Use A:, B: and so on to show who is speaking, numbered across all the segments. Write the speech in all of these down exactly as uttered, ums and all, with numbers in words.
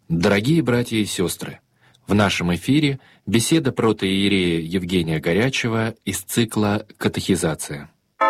A: Дорогие братья и сестры, в нашем эфире беседа протоиерея Евгения Горячева из цикла «Катехизация».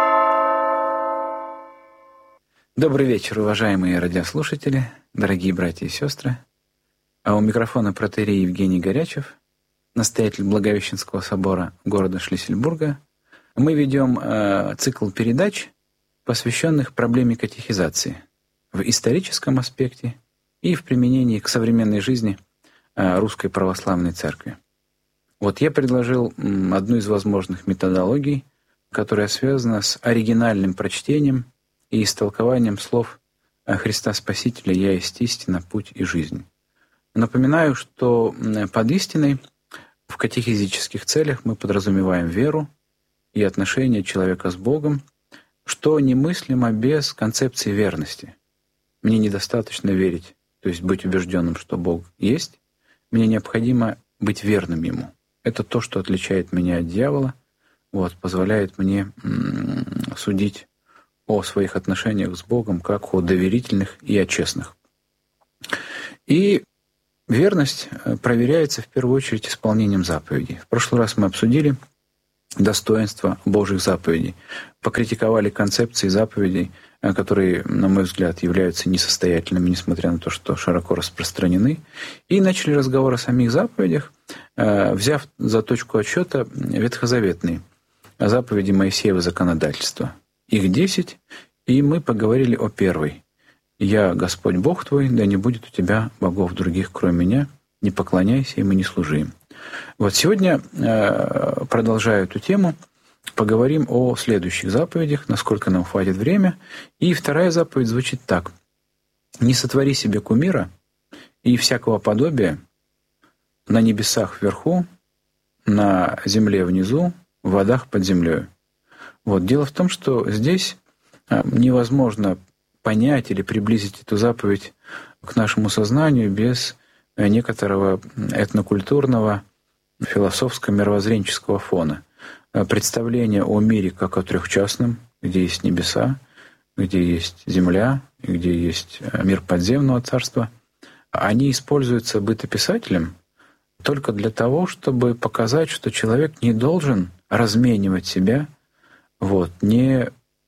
B: Добрый вечер, уважаемые радиослушатели, дорогие братья и сестры. А у микрофона протоиерей Евгений Горячев, настоятель Благовещенского собора города Шлиссельбурга. Мы ведем э, цикл передач, посвященных проблеме катехизации в историческом аспекте и в применении к современной жизни Русской Православной Церкви. Вот я предложил одну из возможных методологий, которая связана с оригинальным прочтением и истолкованием слов Христа Спасителя «Я есть истина, путь и жизнь». Напоминаю, что под истиной в катехизических целях мы подразумеваем веру и отношения человека с Богом, что немыслимо без концепции верности. Мне недостаточно верить, то есть быть убежденным, что Бог есть, мне необходимо быть верным Ему. Это то, что отличает меня от дьявола, вот, позволяет мне м- судить о своих отношениях с Богом как о доверительных и о честных. И верность проверяется в первую очередь исполнением заповедей. В прошлый раз мы обсудили достоинства Божьих заповедей, покритиковали концепции заповедей, которые, на мой взгляд, являются несостоятельными, несмотря на то, что широко распространены, и начали разговор о самих заповедях, взяв за точку отсчета ветхозаветные заповеди Моисеева законодательства. Их десять, и мы поговорили о первой. «Я Господь Бог твой, да не будет у тебя богов других, кроме меня, не поклоняйся им и не служи им». Вот сегодня, продолжая эту тему, поговорим о следующих заповедях, насколько нам хватит время. И вторая заповедь звучит так. «Не сотвори себе кумира и всякого подобия на небесах вверху, на земле внизу, в водах под землей». Вот. Дело в том, что здесь невозможно понять или приблизить эту заповедь к нашему сознанию без некоторого этнокультурного, философско-мировоззренческого фона. Представление о мире как о трехчастном, где есть небеса, где есть земля, где есть мир подземного царства, они используются бытописателем только для того, чтобы показать, что человек не должен разменивать себя вот, не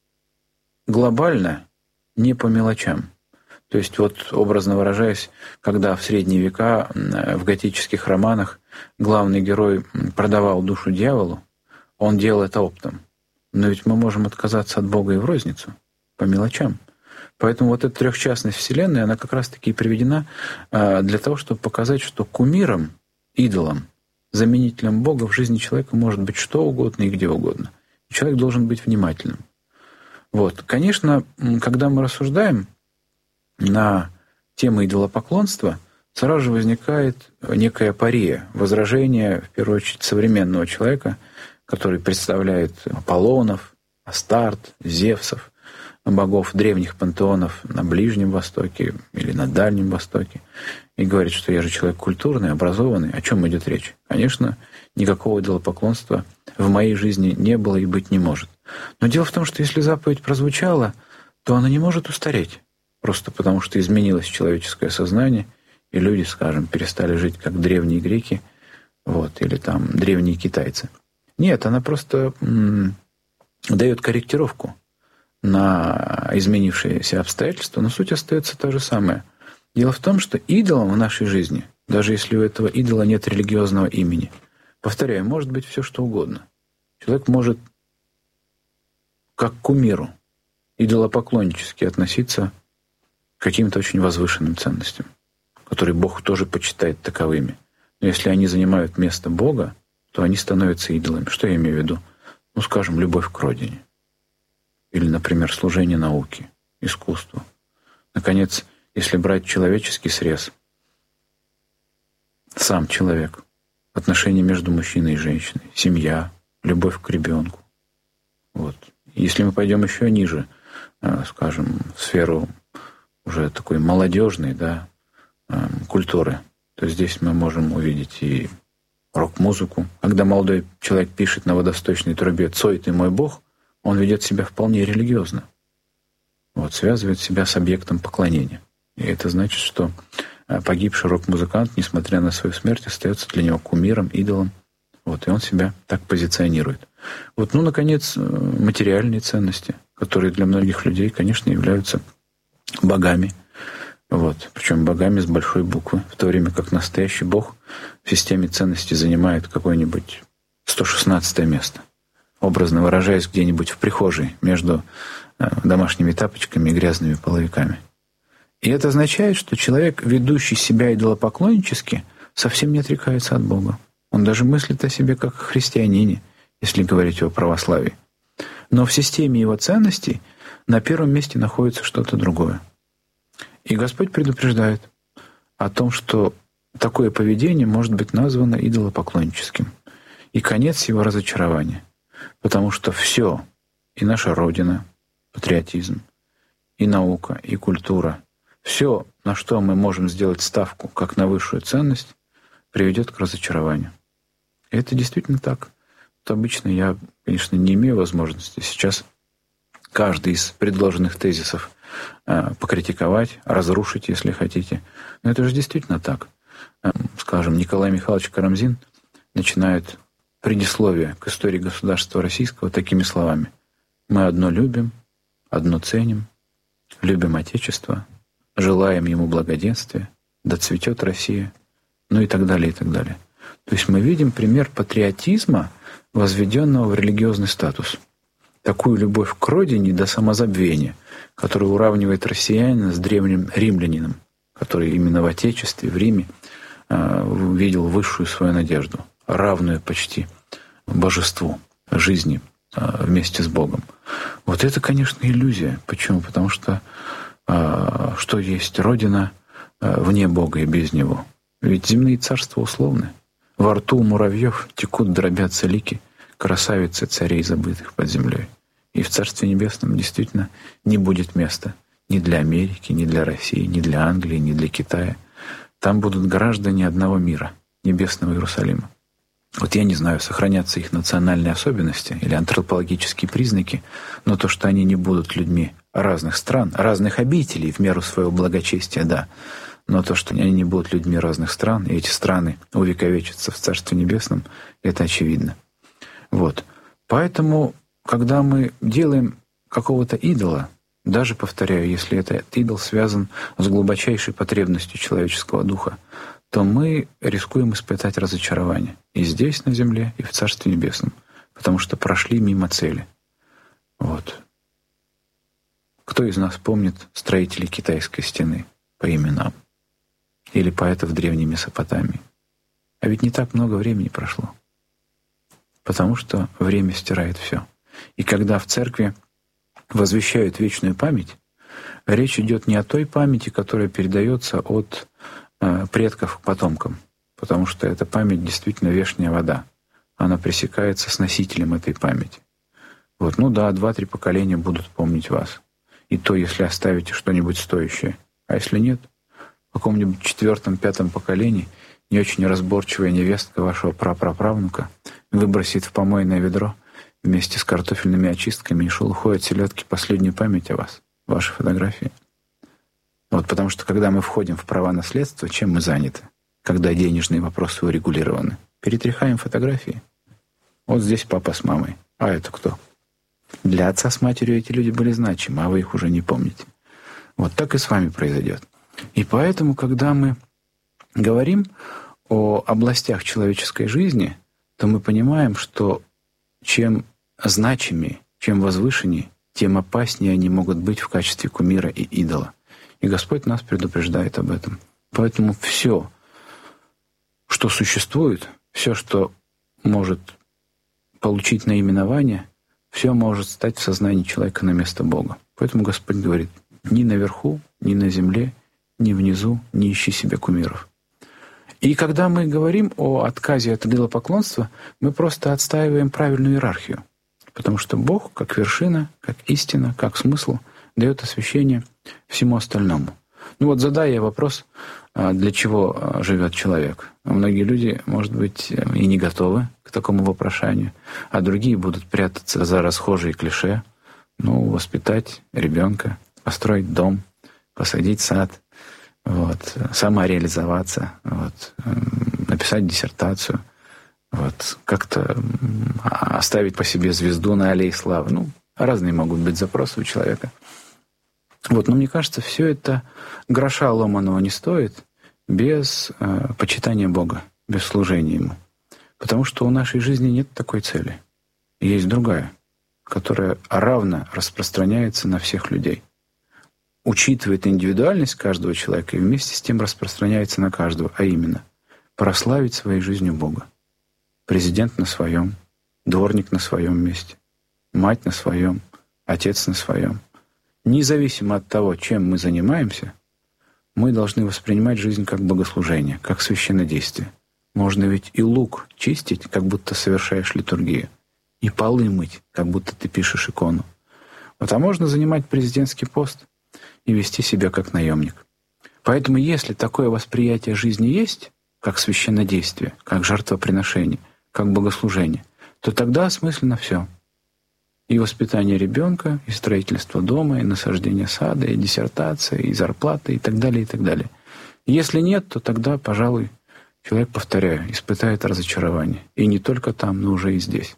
B: глобально, не по мелочам. То есть, вот образно выражаясь, когда в средние века в готических романах главный герой продавал душу дьяволу, он делал это оптом. Но ведь мы можем отказаться от Бога и в розницу, по мелочам. Поэтому вот эта трехчастность Вселенной, она как раз-таки приведена для того, чтобы показать, что кумиром, идолом, заменителем Бога в жизни человека может быть что угодно и где угодно. И человек должен быть внимательным. Вот. Конечно, когда мы рассуждаем на тему идолопоклонства, сразу же возникает некая апория, возражение, в первую очередь, современного человека, который представляет Аполлонов, Астарт, Зевсов, богов древних пантеонов на Ближнем Востоке или на Дальнем Востоке, и говорит, что я же человек культурный, образованный. О чем идет речь? Конечно, никакого идолопоклонства в моей жизни не было и быть не может. Но дело в том, что если заповедь прозвучала, то она не может устареть. Просто потому, что изменилось человеческое сознание, и люди, скажем, перестали жить как древние греки, вот, или там древние китайцы. Нет, она просто м- дает корректировку на изменившиеся обстоятельства, но суть остается та же самая. Дело в том, что идолом в нашей жизни, даже если у этого идола нет религиозного имени, повторяю, может быть все что угодно. Человек может как к кумиру идолопоклоннически относиться к каким-то очень возвышенным ценностям, которые Бог тоже почитает таковыми. Но если они занимают место Бога, то они становятся идолами. Что я имею в виду? Ну, скажем, любовь к родине. Или, например, служение науке, искусству. Наконец, если брать человеческий срез, сам человек, отношения между мужчиной и женщиной, семья, любовь к ребенку. Вот. Если мы пойдем еще ниже, скажем, в сферу уже такой молодежной, да, культуры, то здесь мы можем увидеть и рок-музыку. Когда молодой человек пишет на водосточной трубе «Цой, ты мой Бог», он ведет себя вполне религиозно. Вот, связывает себя с объектом поклонения. И это значит, что погибший рок-музыкант, несмотря на свою смерть, остается для него кумиром, идолом. Вот, и он себя так позиционирует. Вот, ну, наконец, материальные ценности, которые для многих людей, конечно, являются богами. Вот, причем богами с большой буквы, в то время как настоящий бог в системе ценностей занимает какое-нибудь сто шестнадцатое место. Образно выражаясь, где-нибудь в прихожей между домашними тапочками и грязными половиками. И это означает, что человек, ведущий себя идолопоклоннически, совсем не отрекается от Бога. Он даже мыслит о себе как о христианине, если говорить о православии. Но в системе его ценностей на первом месте находится что-то другое. И Господь предупреждает о том, что такое поведение может быть названо идолопоклонническим. И конец его разочарования. Потому что все, и наша Родина, патриотизм, и наука, и культура, все, на что мы можем сделать ставку, как на высшую ценность, приведет к разочарованию. И это действительно так. То обычно я, конечно, не имею возможности сейчас каждый из предложенных тезисов э, покритиковать, разрушить, если хотите. Но это же действительно так. Э, скажем, Николай Михайлович Карамзин начинает предисловие к истории государства российского такими словами. «Мы одно любим, одно ценим, любим Отечество, желаем ему благоденствия, да цветет Россия», ну и так далее, и так далее. То есть мы видим пример патриотизма, возведенного в религиозный статус. Такую любовь к родине до самозабвения, которая уравнивает россиянина с древним римлянином, который именно в Отечестве, в Риме, э, видел высшую свою надежду, равную почти божеству, жизни э, вместе с Богом. Вот это, конечно, иллюзия. Почему? Потому что э, что есть Родина э, вне Бога и без Него? Ведь земные царства условны. Во рту у муравьев текут, дробятся лики, красавицы царей, забытых под землей. И в Царстве Небесном действительно не будет места ни для Америки, ни для России, ни для Англии, ни для Китая. Там будут граждане одного мира, небесного Иерусалима. Вот я не знаю, сохранятся их национальные особенности или антропологические признаки, но то, что они не будут людьми разных стран, разных обителей в меру своего благочестия, да. Но то, что они не будут людьми разных стран, и эти страны увековечатся в Царстве Небесном, это очевидно. Вот. Поэтому, когда мы делаем какого-то идола, даже, повторяю, если этот идол связан с глубочайшей потребностью человеческого духа, то мы рискуем испытать разочарование и здесь, на земле, и в Царстве Небесном, потому что прошли мимо цели. Вот. Кто из нас помнит строителей Китайской стены по именам? Или поэтов древней Месопотамии? А ведь не так много времени прошло. Потому что время стирает все. И когда в церкви возвещают вечную память, речь идет не о той памяти, которая передается от э, предков к потомкам, потому что эта память действительно вешняя вода. Она пресекается с носителем этой памяти. Вот, ну да, два-три поколения будут помнить вас. И то, если оставите что-нибудь стоящее. А если нет, в каком-нибудь четвертом, пятом поколении не очень разборчивая невестка вашего прапраправнука выбросит в помойное ведро вместе с картофельными очистками и шелухой от селедки последнюю память о вас, ваши фотографии. Вот потому что, когда мы входим в права наследства, чем мы заняты? Когда денежные вопросы урегулированы? Перетряхаем фотографии. Вот здесь папа с мамой. А это кто? Для отца с матерью эти люди были значимы, а вы их уже не помните. Вот так и с вами произойдет. И поэтому, когда мы говорим о областях человеческой жизни, то мы понимаем, что чем значимее, чем возвышеннее, тем опаснее они могут быть в качестве кумира и идола. И Господь нас предупреждает об этом. Поэтому все, что существует, все, что может получить наименование, все может стать в сознании человека на место Бога. Поэтому Господь говорит: ни наверху, ни на земле, ни внизу не ищи себе кумиров. И когда мы говорим о отказе от идолопоклонства, мы просто отстаиваем правильную иерархию. Потому что Бог, как вершина, как истина, как смысл, дает освящение всему остальному. Ну вот задая вопрос, для чего живет человек. Многие люди, может быть, и не готовы к такому вопрошанию, а другие будут прятаться за расхожие клише. Ну, воспитать ребенка, построить дом, посадить сад, вот, самореализоваться, вот, написать диссертацию, вот, как-то оставить по себе звезду на аллее славы. Ну, разные могут быть запросы у человека. Вот, но мне кажется, все это гроша ломаного не стоит без э, почитания Бога, без служения Ему. Потому что у нашей жизни нет такой цели. Есть другая, которая равно распространяется на всех людей. Учитывает индивидуальность каждого человека и вместе с тем распространяется на каждого, а именно прославить своей жизнью Бога. Президент на своем, дворник на своем месте, мать на своем, отец на своем. Независимо от того, чем мы занимаемся, мы должны воспринимать жизнь как богослужение, как священнодействие. Можно ведь и лук чистить, как будто совершаешь литургию, и полы мыть, как будто ты пишешь икону. Вот, а можно занимать президентский пост и вести себя как наемник. Поэтому если такое восприятие жизни есть, как священнодействие, как жертвоприношение, как богослужение, то тогда осмысленно все. И воспитание ребенка, и строительство дома, и насаждение сада, и диссертация, и зарплата, и так далее, и так далее. Если нет, то тогда, пожалуй, человек, повторяю, испытает разочарование. И не только там, но уже и здесь.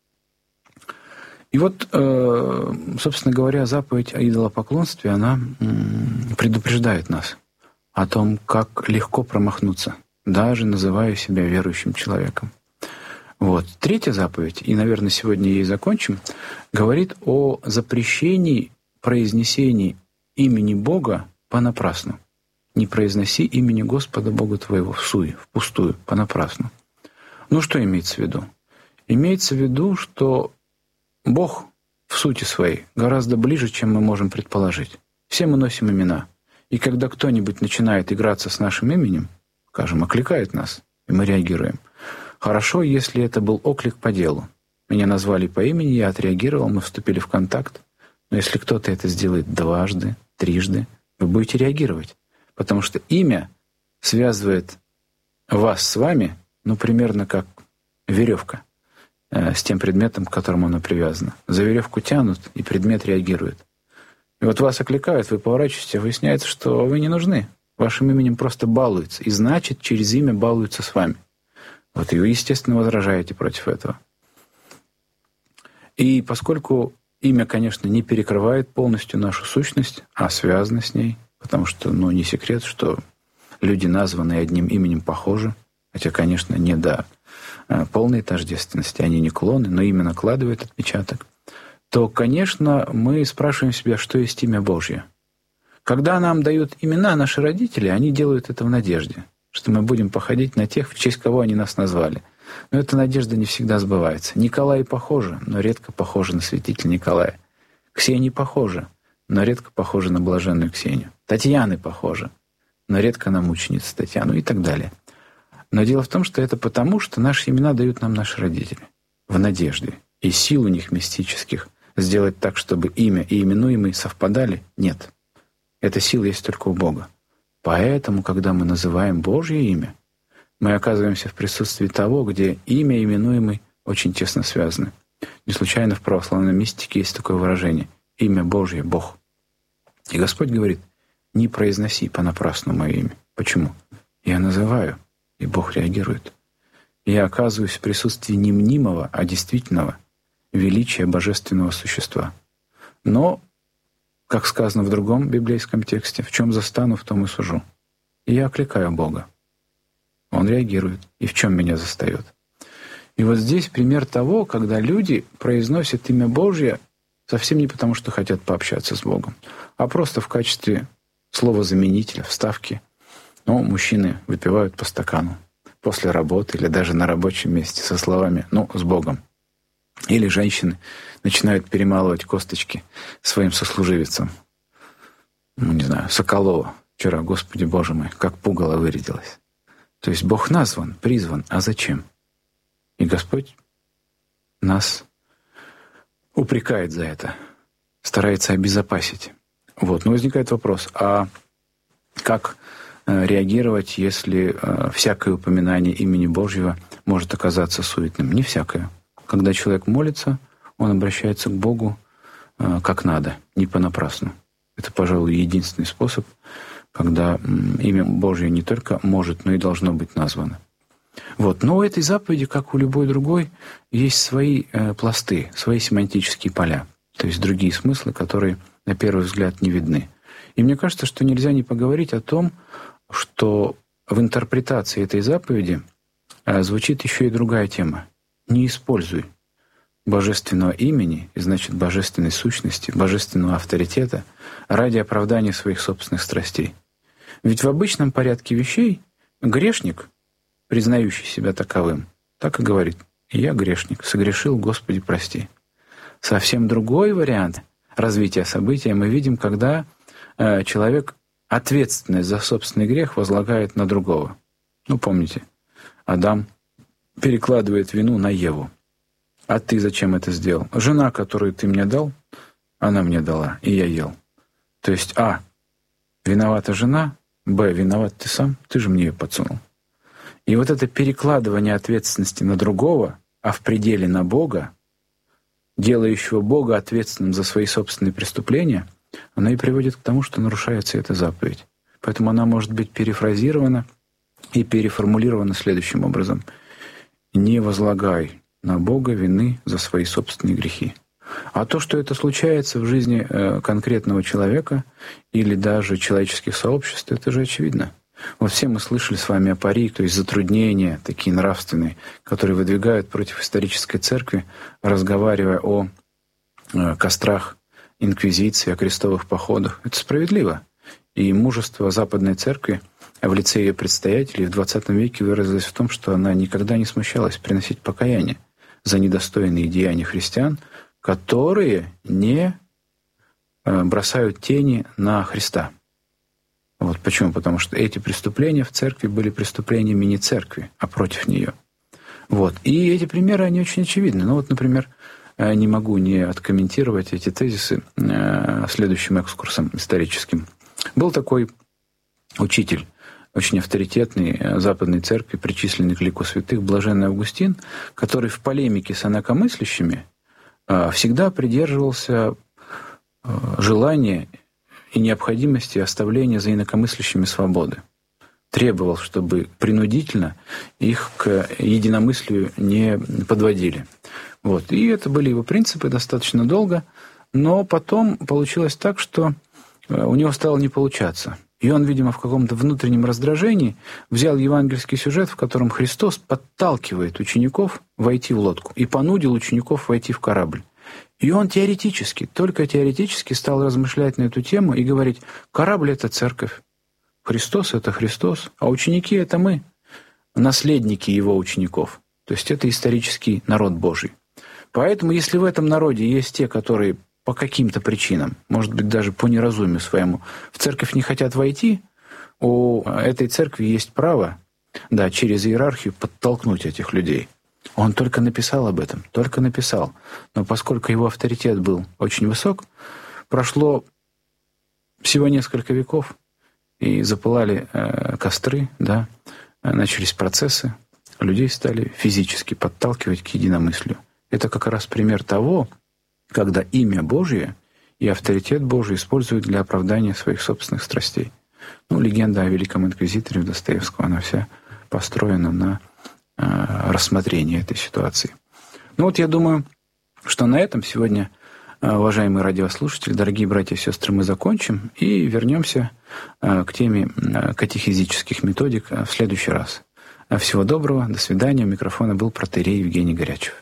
B: И вот, собственно говоря, заповедь о идолопоклонстве, она предупреждает нас о том, как легко промахнуться, даже называя себя верующим человеком. Вот. Третья заповедь, и, наверное, сегодня ей закончим, говорит о запрещении произнесения имени Бога понапрасну. Не произноси имени Господа Бога твоего всуе, впустую, понапрасну. Ну, что имеется в виду? Имеется в виду, что Бог в сути своей гораздо ближе, чем мы можем предположить. Все мы носим имена. И когда кто-нибудь начинает играться с нашим именем, скажем, окликает нас, и мы реагируем. Хорошо, если это был оклик по делу. Меня назвали по имени, я отреагировал, мы вступили в контакт. Но если кто-то это сделает дважды, трижды, вы будете реагировать. Потому что имя связывает вас с вами, ну, примерно как веревка э, с тем предметом, к которому она привязана. За веревку тянут, и предмет реагирует. И вот вас окликают, вы поворачиваетесь, а выясняется, что вы не нужны. Вашим именем просто балуются. И значит, через имя балуются с вами. Вот, и вы, естественно, возражаете против этого. И поскольку имя, конечно, не перекрывает полностью нашу сущность, а связано с ней, потому что, ну, не секрет, что люди, названные одним именем, похожи, хотя, конечно, не до полной тождественности, они не клоны, но имя накладывает отпечаток, то, конечно, мы спрашиваем себя, что есть имя Божье. Когда нам дают имена наши родители, они делают это в надежде, что мы будем походить на тех, в честь кого они нас назвали. Но эта надежда не всегда сбывается. Николай похоже, но редко похоже на святителя Николая. Ксения похожа, но редко похожа на блаженную Ксению. Татьяны похожа, но редко на мученицу Татьяну и так далее. Но дело в том, что это потому, что наши имена дают нам наши родители. В надежде. И сил у них мистических сделать так, чтобы имя и именуемый совпадали, нет. Эта сила есть только у Бога. Поэтому, когда мы называем Божье имя, мы оказываемся в присутствии того, где имя и именуемый очень тесно связаны. Не случайно в православной мистике есть такое выражение «имя Божье — Бог». И Господь говорит: не произноси понапрасну мое имя. Почему? Я называю, и Бог реагирует. Я оказываюсь в присутствии не мнимого, а действительного величия божественного существа. Но, как сказано в другом библейском тексте, в чем застану, в том и сужу. И я окликаю Бога. Он реагирует. И в чем меня застает? И вот здесь пример того, когда люди произносят имя Божье совсем не потому, что хотят пообщаться с Богом, а просто в качестве слова-заменителя, вставки. Ну, мужчины выпивают по стакану после работы или даже на рабочем месте со словами «ну, с Богом». Или женщины начинают перемалывать косточки своим сослуживицам. Ну, не знаю, Соколова вчера, Господи Боже мой, как пугало вырядилась. То есть Бог назван, призван, а зачем? И Господь нас упрекает за это, старается обезопасить. Вот. Но возникает вопрос, а как реагировать, если всякое упоминание имени Божьего может оказаться суетным? Не всякое. Когда человек молится, он обращается к Богу как надо, не понапрасну. Это, пожалуй, единственный способ, когда имя Божье не только может, но и должно быть названо. Вот. Но у этой заповеди, как у любой другой, есть свои э, пласты, свои семантические поля, то есть другие смыслы, которые на первый взгляд не видны. И мне кажется, что нельзя не поговорить о том, что в интерпретации этой заповеди э, звучит еще и другая тема. Не используй божественного имени, и значит божественной сущности, божественного авторитета ради оправдания своих собственных страстей. Ведь в обычном порядке вещей грешник, признающий себя таковым, так и говорит: «Я грешник, согрешил, Господи, прости». Совсем другой вариант развития события мы видим, когда э, человек ответственность за собственный грех возлагает на другого. Ну, помните, Адам перекладывает вину на Еву. «А ты зачем это сделал? Жена, которую ты мне дал, она мне дала, и я ел». То есть, а, виновата жена, б, виноват ты сам, ты же мне ее подсунул. И вот это перекладывание ответственности на другого, а в пределе на Бога, делающего Бога ответственным за свои собственные преступления, оно и приводит к тому, что нарушается эта заповедь. Поэтому она может быть перефразирована и переформулирована следующим образом: «Не возлагай на Бога вины за свои собственные грехи». А то, что это случается в жизни конкретного человека или даже человеческих сообществ, это же очевидно. Вот все мы слышали с вами о пари, то есть затруднения такие нравственные, которые выдвигают против исторической церкви, разговаривая о кострах инквизиции, о крестовых походах. Это справедливо. И мужество Западной Церкви в лице ее предстоятелей в двадцатом веке выразилось в том, что она никогда не смущалась приносить покаяние за недостойные деяния христиан, которые не бросают тени на Христа. Вот почему? Потому что эти преступления в церкви были преступлениями не церкви, а против нее. Вот. И эти примеры, они очень очевидны. Ну вот, например, не могу не откомментировать эти тезисы следующим экскурсом историческим. Был такой учитель, очень авторитетный Западной Церкви, причисленный к лику святых, блаженный Августин, который в полемике с инакомыслящими всегда придерживался желания и необходимости оставления за инакомыслящими свободы. Требовал, чтобы принудительно их к единомыслию не подводили. Вот. И это были его принципы достаточно долго, но потом получилось так, что у него стало не получаться. И он, видимо, в каком-то внутреннем раздражении взял евангельский сюжет, в котором Христос подталкивает учеников войти в лодку и понудил учеников войти в корабль. И он теоретически, только теоретически стал размышлять на эту тему и говорить: корабль — это церковь, Христос — это Христос, а ученики — это мы, наследники его учеников. То есть это исторический народ Божий. Поэтому если в этом народе есть те, которые по каким-то причинам, может быть, даже по неразумию своему, в церковь не хотят войти, у этой церкви есть право, да, через иерархию подтолкнуть этих людей. Он только написал об этом, только написал. Но поскольку его авторитет был очень высок, прошло всего несколько веков, и запылали э, костры, да, начались процессы, людей стали физически подталкивать к единомыслию. Это как раз пример того, когда имя Божье и авторитет Божий используют для оправдания своих собственных страстей. Ну, легенда о великом инквизиторе Достоевского, она вся построена на э, рассмотрении этой ситуации. Ну вот я думаю, что на этом сегодня, э, уважаемые радиослушатели, дорогие братья и сестры, мы закончим и вернемся э, к теме э, катехизических методик э, в следующий раз. Всего доброго, до свидания. У микрофона был протоиерей Евгений Горячев.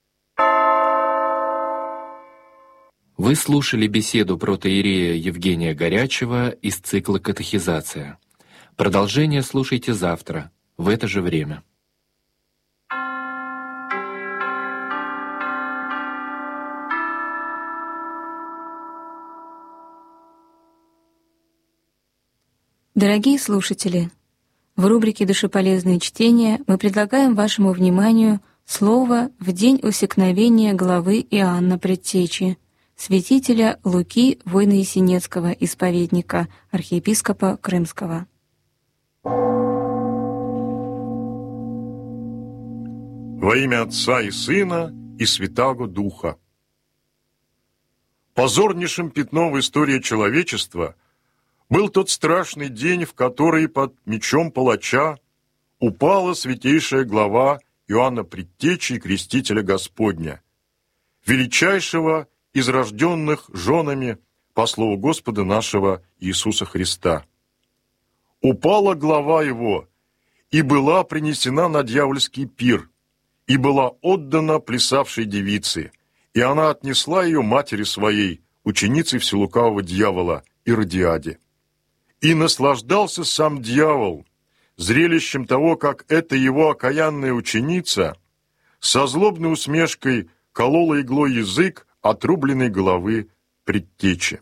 A: Вы слушали беседу протоиерея Евгения Горячева из цикла «Катехизация». Продолжение слушайте завтра, в это же время.
C: Дорогие слушатели, в рубрике «Душеполезные чтения» мы предлагаем вашему вниманию слово в день усекновения главы Иоанна Предтечи, святителя Луки Войно-Ясенецкого, исповедника, архиепископа Крымского.
D: Во имя Отца и Сына и Святаго Духа. Позорнейшим пятном в истории человечества Был тот страшный день, в который под мечом палача упала святейшая глава Иоанна Предтечи и Крестителя Господня, величайшего из рожденных женами по слову Господа нашего Иисуса Христа. Упала глава его, и была принесена на дьявольский пир, и была отдана плясавшей девице, и она отнесла ее матери своей, ученице вселукавого дьявола, Иродиаде. И наслаждался сам дьявол зрелищем того, как эта его окаянная ученица со злобной усмешкой колола иглой язык отрубленной головы Предтечи.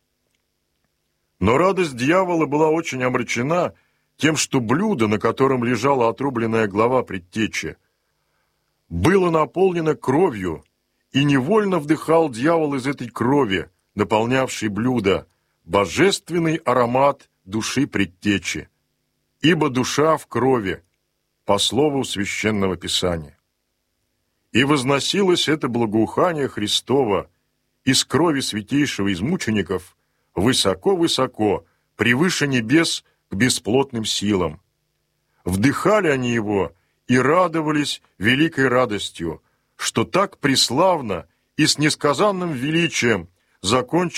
D: Но радость дьявола была очень омрачена тем, что блюдо, на котором лежала отрубленная голова Предтечи, было наполнено кровью, и невольно вдыхал дьявол из этой крови, наполнявшей блюдо, божественный аромат души Предтечи, ибо душа в крови, по слову Священного Писания. И возносилось это благоухание Христово из крови святейшего из мучеников высоко-высоко, превыше небес к бесплотным силам. Вдыхали они его и радовались великой радостью, что так преславно и с несказанным величием закончили